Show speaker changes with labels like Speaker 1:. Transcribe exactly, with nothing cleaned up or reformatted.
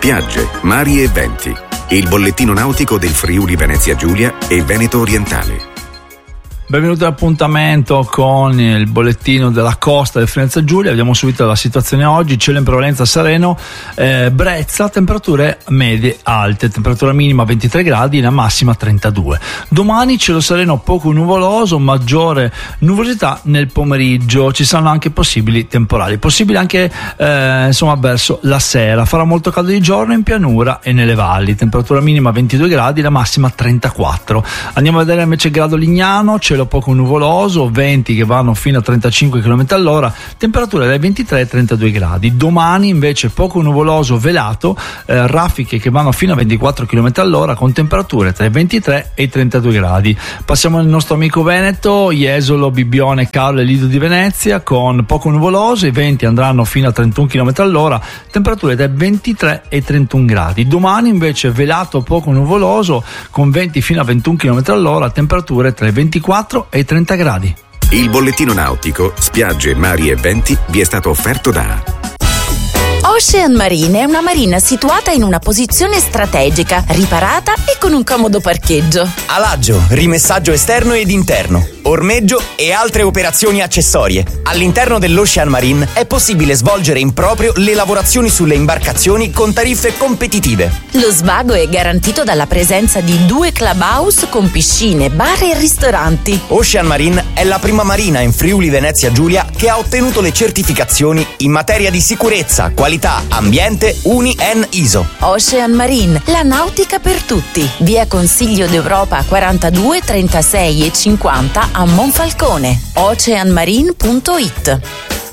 Speaker 1: spiagge, mari e venti. Il bollettino nautico del Friuli Venezia Giulia e Veneto Orientale.
Speaker 2: Benvenuti all'appuntamento con il bollettino della costa del Venezia Giulia. Vediamo subito la situazione oggi: cielo in prevalenza sereno, eh, brezza, temperature medie alte, temperatura minima ventitré gradi, la massima trentadue. Domani cielo sereno poco nuvoloso, maggiore nuvolosità nel pomeriggio, ci saranno anche possibili temporali, possibili anche eh, insomma verso la sera. Farà molto caldo di giorno in pianura e nelle valli, temperatura minima ventidue gradi, la massima trentaquattro. Andiamo a vedere invece il grado Lignano, cielo poco nuvoloso, venti che vanno fino a trentacinque chilometri all'ora, temperature dai ventitré ai trentadue gradi. Domani invece poco nuvoloso, velato, eh, raffiche che vanno fino a ventiquattro chilometri all'ora con temperature tra i ventitré e i trentadue gradi. Passiamo al nostro amico Veneto, Jesolo, Bibbione, Carlo e Lido di Venezia, con poco nuvoloso, i venti andranno fino a trentuno chilometri all'ora, temperature dai ventitré e i trentuno gradi. Domani invece velato, poco nuvoloso, con venti fino a ventuno chilometri all'ora, temperature tra i ventiquattro e i trenta gradi.
Speaker 1: Il bollettino nautico, spiagge, mari e venti vi è stato offerto da
Speaker 3: Ocean Marine è una marina situata in una posizione strategica, riparata e con un comodo parcheggio.
Speaker 4: Alaggio, rimessaggio esterno ed interno, ormeggio e altre operazioni accessorie. All'interno dell'Ocean Marine è possibile svolgere in proprio le lavorazioni sulle imbarcazioni con tariffe competitive.
Speaker 3: Lo svago è garantito dalla presenza di due clubhouse con piscine, bar e ristoranti.
Speaker 4: Ocean Marine è la prima marina in Friuli Venezia Giulia che ha ottenuto le certificazioni in materia di sicurezza, qualità, ambiente U N I-E N I S O.
Speaker 3: Ocean Marine, la nautica per tutti. Via Consiglio d'Europa quarantadue, trentasei e cinquanta a Monfalcone. ocean marine punto it.